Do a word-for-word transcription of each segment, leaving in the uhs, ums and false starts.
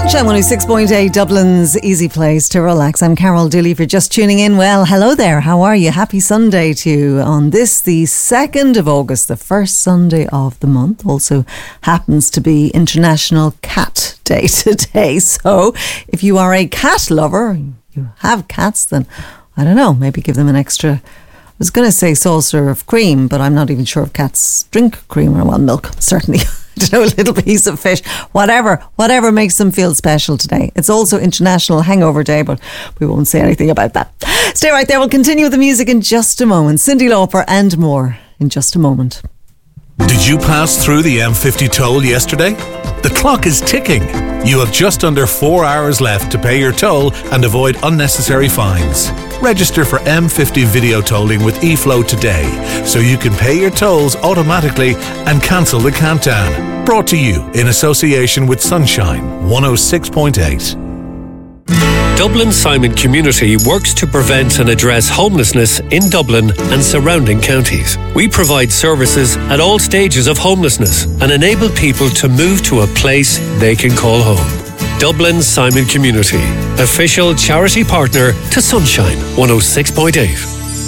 Sunshine one oh six point eight, Dublin's easy place to relax. I'm Carol Dooley. If you're just tuning in, well, hello there. How are you? Happy Sunday to you on this, the second of August, the first Sunday of the month. Also happens to be International Cat Day today. So if you are a cat lover, you have cats, then I don't know, maybe give them an extra, I was going to say saucer of cream, but I'm not even sure if cats drink cream or, well, milk, certainly. I don't know, a little piece of fish, whatever, whatever makes them feel special today. It's also International Hangover Day, but we won't say anything about that. Stay right there. We'll continue with the music in just a moment. Cyndi Lauper and more in just a moment. Did you pass through the M fifty toll yesterday? The clock is ticking. You have just under four hours left to pay your toll and avoid unnecessary fines. Register for M fifty video tolling with eFlow today so you can pay your tolls automatically and cancel the countdown. Brought to you in association with Sunshine one oh six point eight. Dublin Simon Community works to prevent and address homelessness in Dublin and surrounding counties. We provide services at all stages of homelessness and enable people to move to a place they can call home. Dublin Simon Community, official charity partner to Sunshine one oh six point eight.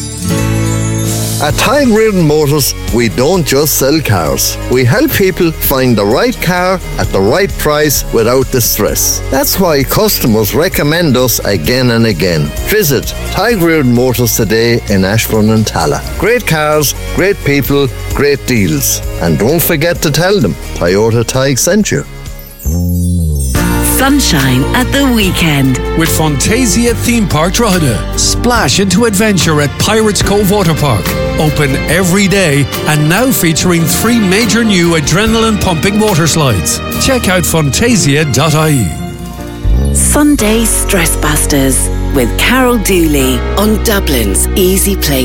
At Tadhg Reardon Motors, we don't just sell cars. We help people find the right car at the right price without the stress. That's why customers recommend us again and again. Visit Tadhg Reardon Motors today in Ashbourne and Tala. Great cars, great people, great deals. And don't forget to tell them Toyota Tadhg sent you. Sunshine at the weekend. With Fantasia Theme Park Drogheda. Splash into adventure at Pirates Cove Water Park. Open every day and now featuring three major new adrenaline-pumping water slides. Check out fantasia dot I E. Sunday Stress Busters with Carol Dooley on Dublin's easy place